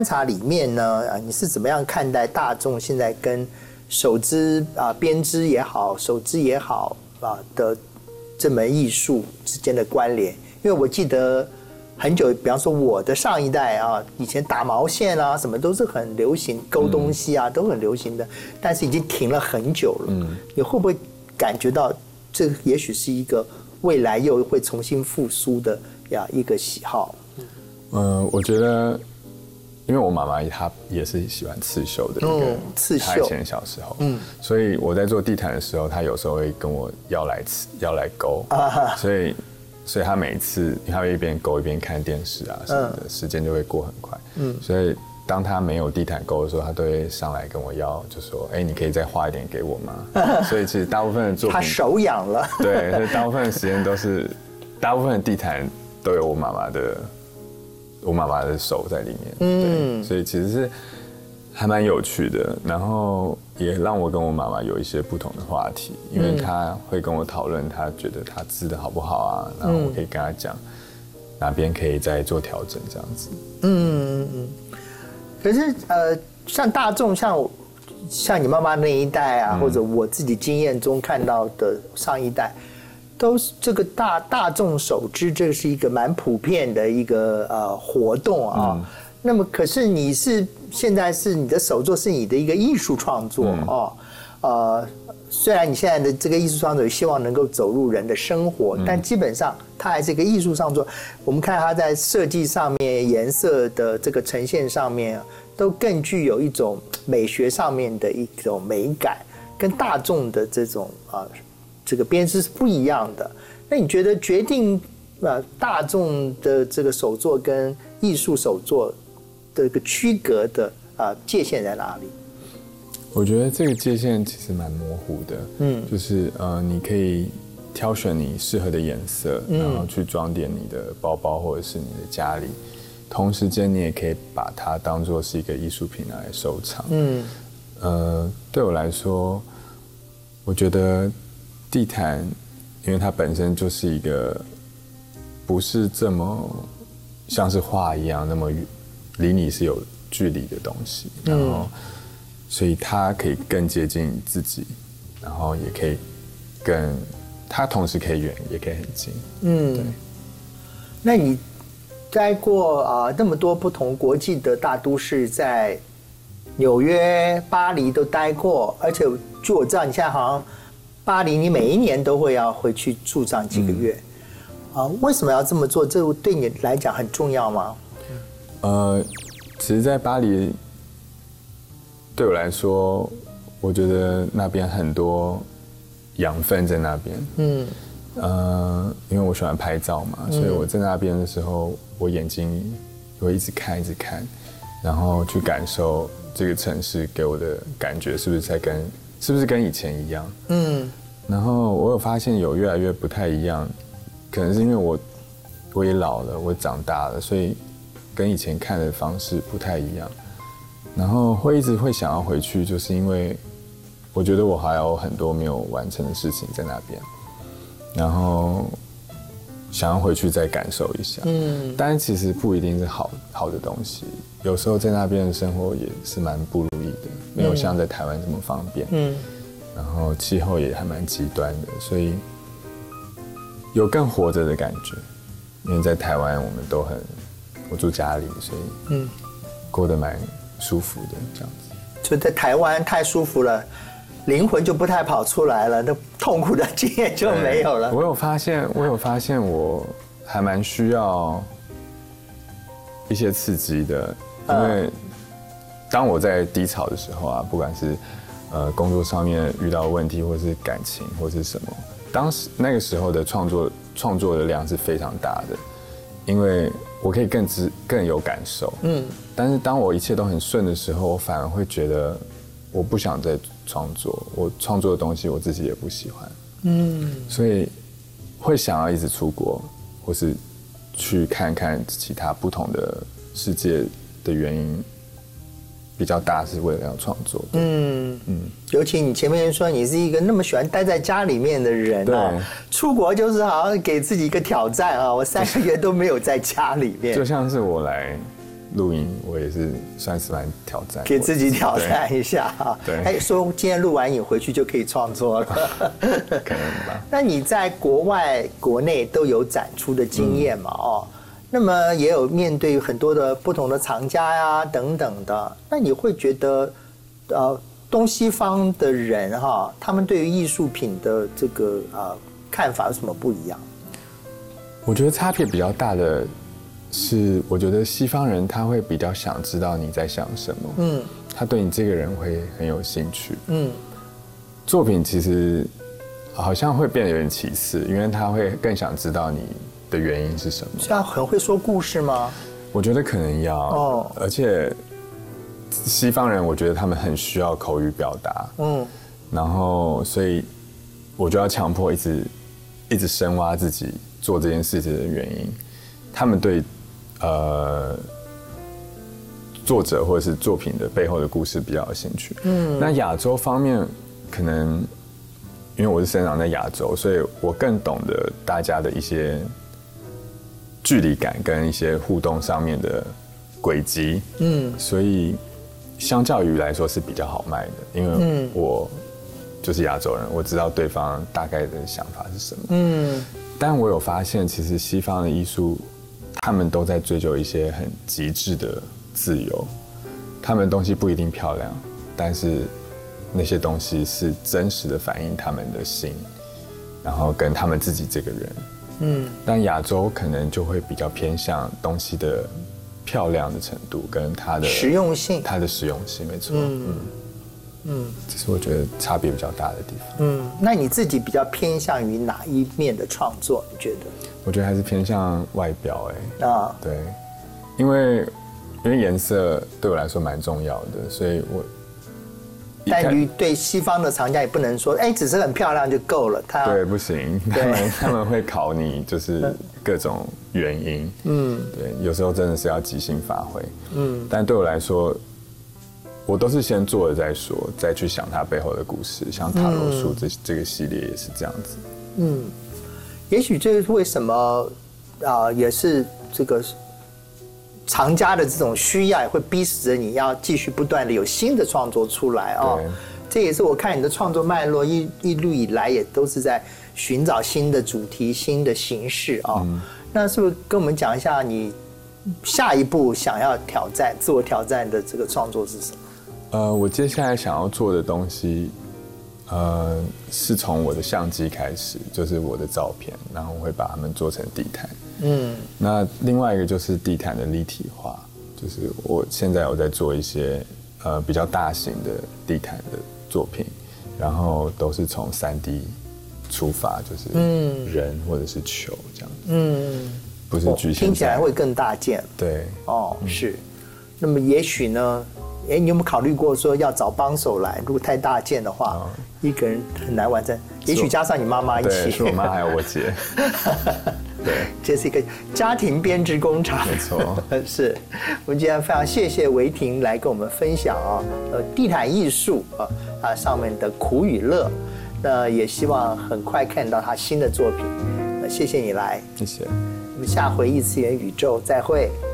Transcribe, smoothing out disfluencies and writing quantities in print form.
察里面呢，你是怎么样看待大众现在跟手织编织也好，手织也好的这门艺术之间的关联？因为我记得很久，比方说我的上一代以前打毛线什么都是很流行，勾东西都很流行的，但是已经停了很久了。你会不会感觉到这也许是一个未来又会重新复苏的一个喜好？ 我觉得。因为我妈妈她也是喜欢刺绣的一个， 刺绣。 她以前小时候，所以我在做地毯的时候，她有时候会跟我要来勾，所以她每一次她会一边勾一边看电视什么的，时间就会过很快。所以当她没有地毯勾的时候，她都会上来跟我要，就说：“你可以再画一点给我吗？”所以其实大部分的作品， 她手痒了。 对，所以大部分的时间都是，大部分的地毯都有我妈妈的手在里面，对，所以其实是还蛮有趣的，然后也让我跟我妈妈有一些不同的话题，因为她会跟我讨论，她觉得她织的好不好然后我可以跟她讲哪边可以再做调整这样子。 可是像大众像你妈妈那一代或者我自己经验中看到的上一代。都是这个大众手织，这是一个蛮普遍的一个活动那么，可是现在是你的手作是你的一个艺术创作虽然你现在的这个艺术创作希望能够走入人的生活，但基本上它还是一个艺术创作。我们看它在设计上面、颜色的这个呈现上面，都更具有一种美学上面的一种美感，跟大众的这种这个编织是不一样的。那你觉得决定大众的这个手作跟艺术手作的一个区隔的界限在哪里？ 我觉得这个界限其实蛮模糊的。就是你可以挑选你适合的颜色，然后去装点你的包包或者是你的家里，同时间你也可以把它当作是一个艺术品来收藏。对我来说，我觉得地毯，因为它本身就是一个不是这么像是画一样那么离你是有距离的东西，然后所以它可以更接近你自己，然后也可以它同时可以远也可以很近。对。 那你待过那么多不同国际的大都市，在纽约、巴黎都待过，而且据我知道，你现在好像巴黎，你每一年都会要回去住上几个月，为什么要这么做？这对你来讲很重要吗？ 其实，在巴黎对我来说，我觉得那边很多养分在那边。因为我喜欢拍照嘛，所以我在那边的时候，我眼睛会一直看，然后去感受这个城市给我的感觉是不是跟以前一样。然后我有发现有越来越不太一样，可能是因为我也老了，我长大了，所以跟以前看的方式不太一样。然后一直会想要回去，就是因为我觉得我还有很多没有完成的事情在那边，然后想要回去再感受一下。但是其实不一定是好的东西，有时候在那边的生活也是蛮不如意的，没有像在台湾这么方便。然后气候也还蛮极端的，所以有更活着的感觉。因为在台湾我们我住家里，所以过得蛮舒服的这样子。 就在台湾太舒服了，灵魂就不太跑出来了，那痛苦的经验就没有了。 我有发现我还蛮需要一些刺激的，因为当我在低潮的时候不管是工作上面遇到问题，或是感情，或是什么，当时那个时候的创作的量是非常大的，因为我可以更有感受。但是当我一切都很顺的时候，我反而会觉得我不想再创作，我创作的东西我自己也不喜欢。所以会想要一直出国，或是去看看其他不同的世界的原因比较大，是为了要创作。 尤其你前面说你是一个那么喜欢待在家里面的人出国就是好像给自己一个挑战我3个月都没有在家里面。 就像是我来录影，我也是算是蛮挑战， 给自己挑战一下哈。 对， 说今天录完影回去就可以创作了， 可能吧。 那你在国外、国内都有展出的经验嘛？那么也有面对很多的不同的藏家呀等等的，那你会觉得，东西方的人哈，他们对于艺术品的这个看法有什么不一样？ 我觉得差别比较大的是，我觉得西方人他会比较想知道你在想什么，他对你这个人会很有兴趣，作品其实好像会变得有点其次，因为他会更想知道你的原因是什么。 是他很会说故事吗？ 我觉得可能要，而且西方人我觉得他们很需要口语表达，然后所以我就要强迫一直深挖自己做这件事情的原因。他们对作者或者是作品的背后的故事比较有兴趣。那亚洲方面可能因为我是生长在亚洲，所以我更懂得大家的一些距离感跟一些互动上面的轨迹，所以相较于来说是比较好卖的，因为我就是亚洲人，我知道对方大概的想法是什么，但我有发现其实西方的艺术他们都在追求一些很极致的自由，他们的东西不一定漂亮，但是那些东西是真实的反映他们的心，然后跟他们自己这个人，但亚洲可能就会比较偏向东西的漂亮的程度跟它的实用性， 没错，这是我觉得差别比较大的地方。 那你自己比较偏向于哪一面的创作？你觉得？ 我觉得还是偏向外表，对，因为颜色对我来说蛮重要的，所以我。 但于对西方的藏家也不能说，只是很漂亮就够了。 对，不行，他们会考你，就是各种原因。对，有时候真的是要即兴发挥。但对我来说，我都是先做了再说，再去想它背后的故事。像塔罗树这个系列也是这样子。 也许这是为什么也是这个。藏家的这种需要也会逼使着你要继续不断的有新的创作出来这也是我看你的创作脉络一路以来也都是在寻找新的主题、新的形式那是不是跟我们讲一下你下一步想要自我挑战的这个创作是什么？ 我接下来想要做的东西，是从我的相机开始，就是我的照片，然后我会把它们做成地毯。那另外一个就是地毯的立体化，就是我现在有在做一些比较大型的地毯的作品，然后都是从3D 出发，就是人或者是球这样子。不是局限。 听起来会更大件。 对。 是。那么也许呢？你有没有考虑过说要找帮手来？如果太大件的话，一个人很难完成。也许加上你妈妈一起。 对，是我妈还有我姐。对， 这是一个家庭编织工厂。 没错。 是。我们今天非常谢谢维婷来跟我们分享地毯艺术上面的苦与乐。那也希望很快看到他新的作品。谢谢你来。 谢谢。 我们下回异次元宇宙再会。